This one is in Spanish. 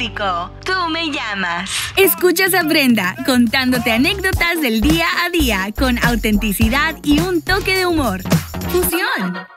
auténtico. Tú me llamas. Escuchas a Brenda contándote anécdotas del día a día con autenticidad y un toque de humor. Fusión.